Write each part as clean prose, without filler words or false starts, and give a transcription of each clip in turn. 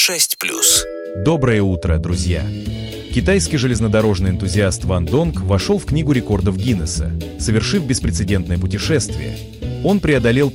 6+. Доброе утро, друзья! Китайский железнодорожный энтузиаст Ван Донг вошел в Книгу рекордов Гиннесса, совершив беспрецедентное путешествие. Он преодолел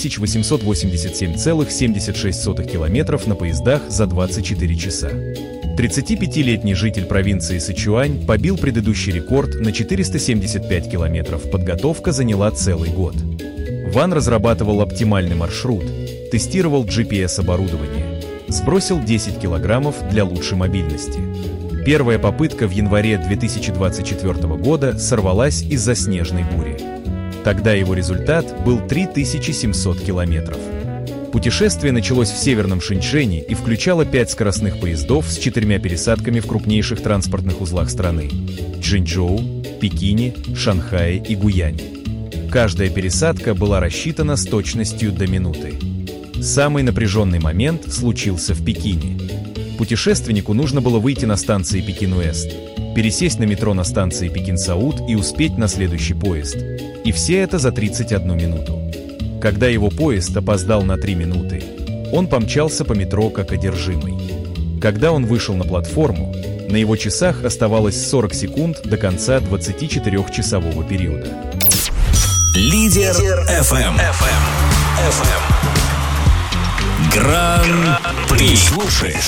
5887,76 километров на поездах за 24 часа. 35-летний житель провинции Сычуань побил предыдущий рекорд на 475 километров. Подготовка заняла целый год. Ван разрабатывал оптимальный маршрут, тестировал GPS-оборудование, сбросил 10 килограммов для лучшей мобильности. Первая попытка в январе 2024 года сорвалась из-за снежной бури. Тогда его результат был 3700 километров. Путешествие началось в северном Шэньчжэне и включало 5 скоростных поездов с 4 пересадками в крупнейших транспортных узлах страны – Чжэньчжоу, Пекине, Шанхае и Гуяне. Каждая пересадка была рассчитана с точностью до минуты. Самый напряженный момент случился в Пекине. Путешественнику нужно было выйти на станции Пекин-Уэст, пересесть на метро на станции Пекин-Саут и успеть на следующий поезд. И все это за 31 минуту. Когда его поезд опоздал на 3 минуты, он помчался по метро как одержимый. Когда он вышел на платформу, на его часах оставалось 40 секунд до конца 24-часового периода. Лидер FM. Гран-при. Слушаешь